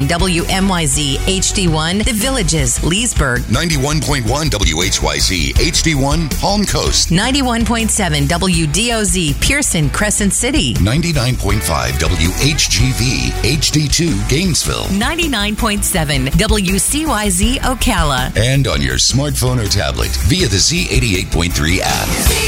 WMYZ HD1, The Villages, Leesburg. 91.1 WHYZ HD1, Palm Coast. 91.7 WDOZ, Pearson, Crescent City. 99.5 WHGV HD2, Gainesville. 99.7 WCYZ, Ocala. And on your smartphone or tablet via the Z88.3 app.